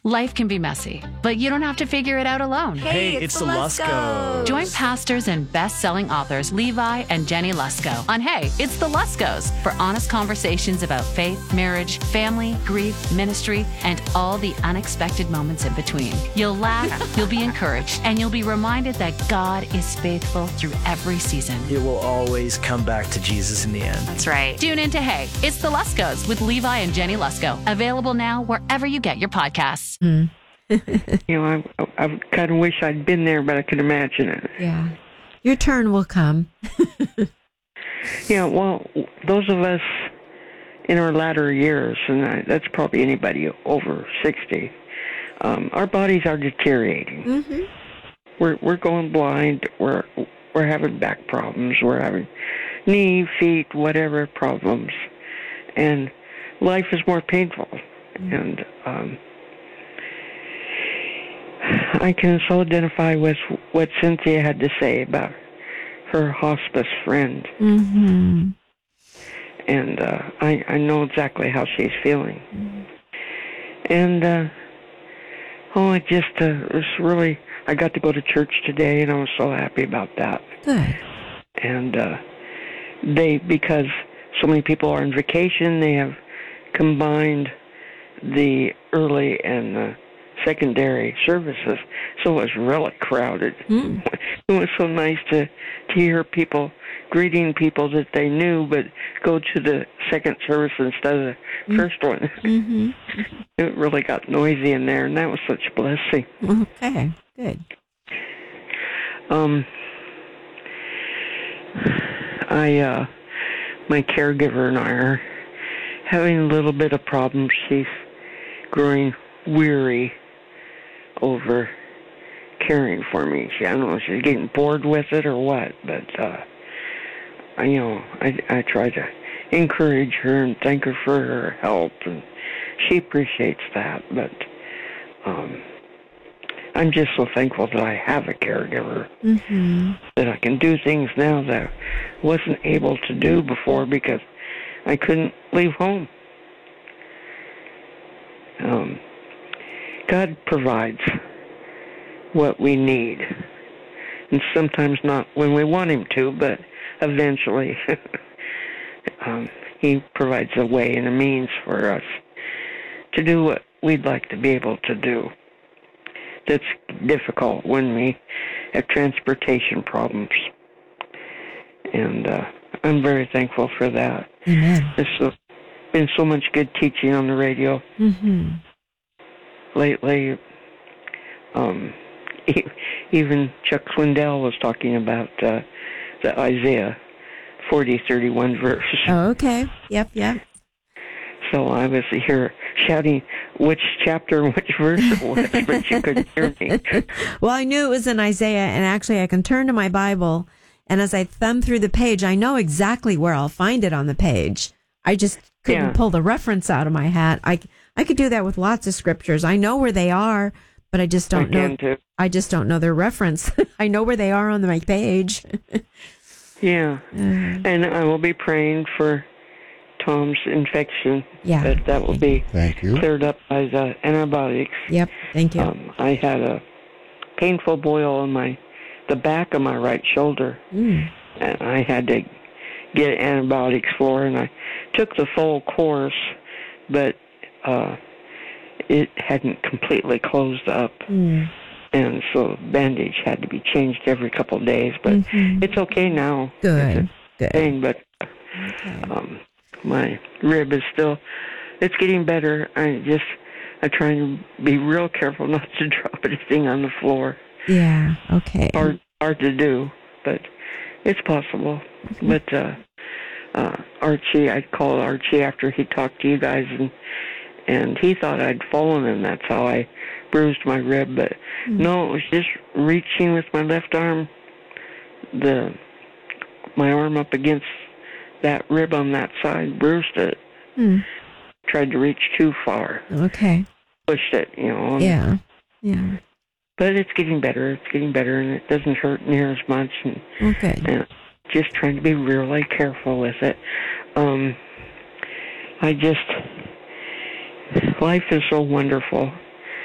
Life can be messy, but you don't have to figure it out alone. Hey, it's the Luskos. Join pastors and best-selling authors Levi and Jenny Lusko on Hey, It's the Luskos for honest conversations about faith, marriage, family, grief, ministry, and all the unexpected moments in between. You'll laugh, you'll be encouraged, and you'll be reminded that God is faithful through every season. It will always come back to Jesus in the end. That's right. Tune in to Hey, It's the Luskos with Levi and Jenny Lusko. Available now wherever you get your podcasts. You know, I kind of wish I'd been there, but I could imagine it. Yeah. Your turn will come. Yeah, well, those of us in our latter years, and that's probably anybody over 60, our bodies are deteriorating. Mm-hmm. We're going blind. We're having back problems. We're having knee, feet, whatever problems, and life is more painful. And I can so identify with what Cynthia had to say about her hospice friend. Mm-hmm. And I know exactly how she's feeling. And, it just was really, I got to go to church today, and I was so happy about that. Good. And because so many people are on vacation, they have combined the early and the secondary services, so it was really crowded. It was so nice to hear people greeting people that they knew, but go to the second service instead of the first one. Mm-hmm. It really got noisy in there, and that was such a blessing. Okay, good. My caregiver and I are having a little bit of problems. She's growing weary over caring for me. I don't know if she's getting bored with it or what, but I try to encourage her and thank her for her help, and she appreciates that. But I'm just so thankful that I have a caregiver, that I can do things now that I wasn't able to do before because I couldn't leave home. God provides what we need, and sometimes not when we want him to, but eventually he provides a way and a means for us to do what we'd like to be able to do. That's difficult when we have transportation problems, and I'm very thankful for that. Amen. There's been so much good teaching on the radio lately. Even Chuck Swindoll was talking about the Isaiah 40:31 verse. Oh, okay. Yep. So I was here shouting which chapter and which verse it was, but you couldn't hear me. Well, I knew it was in Isaiah, and actually I can turn to my Bible, and as I thumb through the page, I know exactly where I'll find it on the page. I just couldn't pull the reference out of my hat. I could do that with lots of scriptures. I know where they are, but I just don't know. Too. I just don't know their reference. I know where they are on my page. Yeah. And I will be praying for Tom's infection. Yeah. That will be Thank you. cleared up by the antibiotics. Yep. Thank you. I had a painful boil on the back of my right shoulder, and I had to get antibiotics for, and I took the full course, but it hadn't completely closed up. And so bandage had to be changed every couple of days, but it's okay now. Good. It's a pain, but my rib is still, it's getting better. I'm trying to be real careful not to drop anything on the floor. Yeah, okay. Hard to do, but it's possible. But Archie, I'd call Archie after he talked to you guys, and he thought I'd fallen, and that's how I bruised my rib. But no, it was just reaching with my left arm, my arm up against that rib on that side, bruised it. Tried to reach too far. Okay. Pushed it, Yeah. But it's getting better, and it doesn't hurt near as much. And just trying to be really careful with it. Life is so wonderful.